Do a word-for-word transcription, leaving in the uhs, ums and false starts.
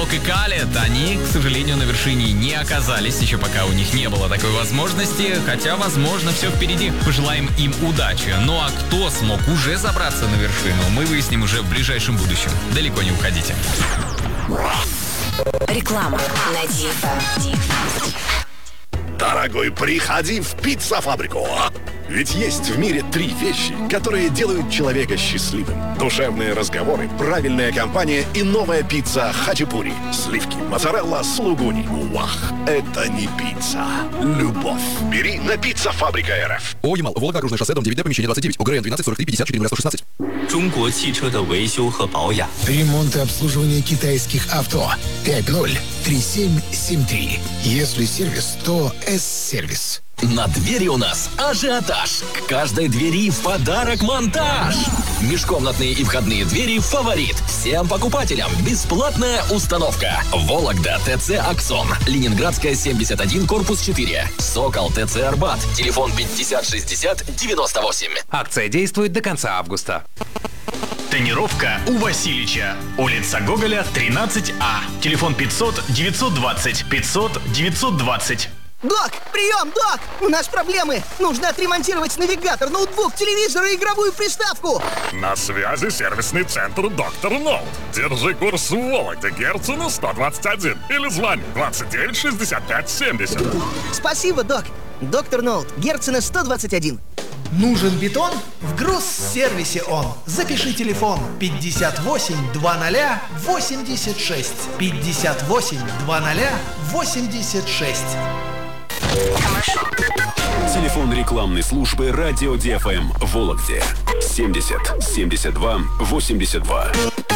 Док и Калет, они, к сожалению, на вершине не оказались, еще пока у них не было такой возможности, хотя, возможно, все впереди. Пожелаем им удачи. Ну а кто смог уже забраться на вершину, мы выясним уже в ближайшем будущем. Далеко не уходите. Реклама на ди эф эм. Дорогой, приходи в пицца-фабрику. Ведь есть в мире три вещи, которые делают человека счастливым. Душевные разговоры, правильная компания и новая пицца хачапури. Сливки, моцарелла, сулугуни. Вах, это не пицца. Любовь. Бери на пицца-фабрика эр эф. ООО «Ямал», Волгоградское шоссе, дом девять, помещение двадцать девять, УГРН двенадцать сорок три пятьдесят четыре сто шестнадцать. 中国汽车的维修和保养。 Ремонт и обслуживание китайских авто. пять ноль три семь семь три. Если сервис, то С-сервис. На двери у нас ажиотаж. К каждой двери в подарок монтаж. Межкомнатные и входные двери «Фаворит». Всем покупателям бесплатная установка. Вологда ТЦ «Аксон». Ленинградская семьдесят один, корпус четыре. Сокол ТЦ «Арбат». Телефон пятьдесят шестьдесят девяносто восемь. Акция действует до конца августа. Тренировка у Васильича. Улица Гоголя, тринадцать А. Телефон пятьсот девятьсот двадцать пятьсот девятьсот двадцать. Док, прием, док! У нас проблемы. Нужно отремонтировать навигатор, ноутбук, телевизор и игровую приставку. На связи сервисный центр «Доктор Ноут». Держи курс в Вологде, Герцена сто двадцать один. Или звони двадцать девять шестьдесят пять семьдесят. Спасибо, док. Доктор Ноут, Герцена сто двадцать один. Нужен бетон? В груз-сервисе он. Запиши телефон пятьдесят восемь двадцать восемьдесят шесть. пятьдесят восемь двадцать восемьдесят шесть. Телефон рекламной службы радио ди эф эм в Вологде семьдесят семьдесят два восемьдесят два.